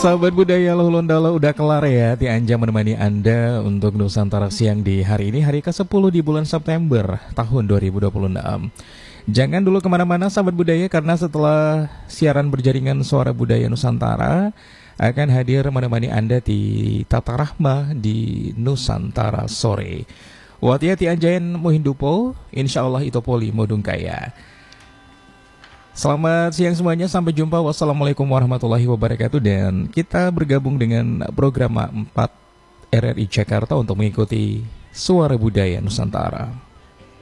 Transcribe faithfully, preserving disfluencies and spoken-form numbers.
Sahabat budaya Luhulundala udah kelar ya Ti Anja menemani Anda untuk Nusantara Siang di hari ini, hari kesepuluh di bulan September tahun dua ribu dua puluh enam. Jangan dulu kemana-mana sahabat budaya, karena setelah siaran berjaringan Suara Budaya Nusantara akan hadir menemani Anda di Tata Rahma di Nusantara Sore. Watia Ti Anjayan Muhindupo, insya Allah itu poli modungkaya. Selamat siang semuanya, sampai jumpa. Wassalamualaikum warahmatullahi wabarakatuh. Dan kita bergabung dengan program empat R R I Jakarta untuk mengikuti Suara Budaya Nusantara.